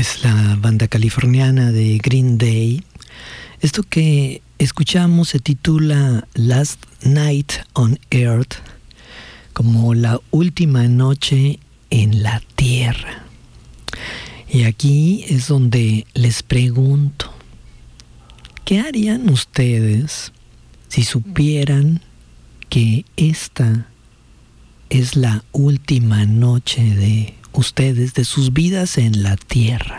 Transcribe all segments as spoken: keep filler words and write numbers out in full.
es la banda californiana de Green Day. Esto que escuchamos se titula Last Night on Earth, como la última noche en la Tierra. Y aquí es donde les pregunto, ¿qué harían ustedes si supieran que esta es la última noche de ustedes, de sus vidas en la Tierra?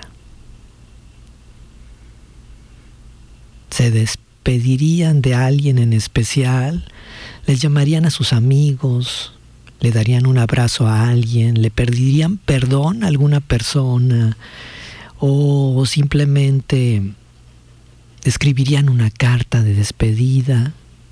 ¿Se despedirían de alguien en especial? ¿Les llamarían a sus amigos? ¿Le darían un abrazo a alguien? ¿Le pedirían perdón a alguna persona? ¿O simplemente escribirían una carta de despedida?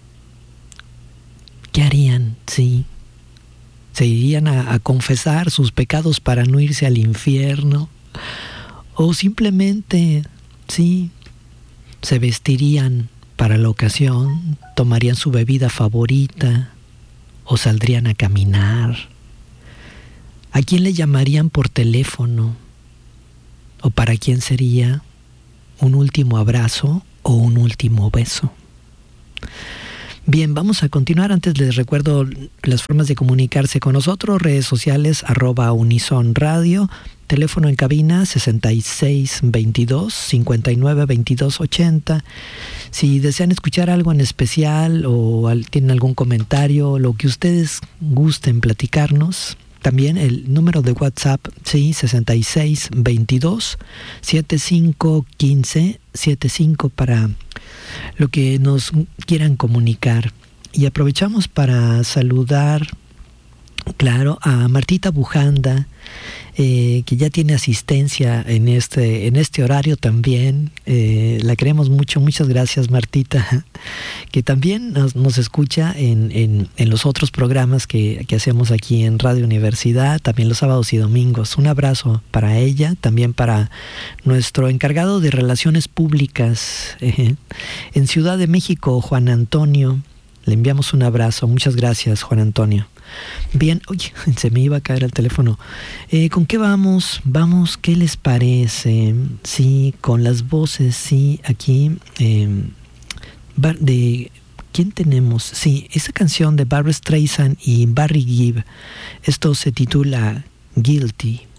¿Qué harían? Sí. ¿Se irían a, a confesar sus pecados para no irse al infierno? ¿O simplemente, sí, se vestirían para la ocasión, tomarían su bebida favorita o saldrían a caminar? ¿A quién le llamarían por teléfono? ¿O para quién sería un último abrazo o un último beso? Bien, vamos a continuar. Antes les recuerdo las formas de comunicarse con nosotros: redes sociales, arroba Unison Radio, teléfono en cabina sesenta y seis veintidós, cincuenta y nueve veintidós ochenta. Si desean escuchar algo en especial o al, tienen algún comentario, lo que ustedes gusten platicarnos, también el número de WhatsApp, sí, sesenta y seis veintidós, setenta y cinco quince setenta y cinco para lo que nos quieran comunicar. Y aprovechamos para saludar, claro, a Martita Bujanda, eh, que ya tiene asistencia en este, en este horario también. Eh, la queremos mucho. Muchas gracias, Martita, que también nos, nos escucha en, en, en los otros programas que, que hacemos aquí en Radio Universidad, también los sábados y domingos. Un abrazo para ella, también para nuestro encargado de Relaciones Públicas eh, en Ciudad de México, Juan Antonio. Le enviamos un abrazo. Muchas gracias, Juan Antonio. Bien, oye, se me iba a caer el teléfono. Eh, ¿Con qué vamos? Vamos, ¿qué les parece? Sí, con las voces, sí, aquí. Eh, de ¿quién tenemos? Sí, esa canción de Barbra Streisand y Barry Gibb. Esto se titula Guilty.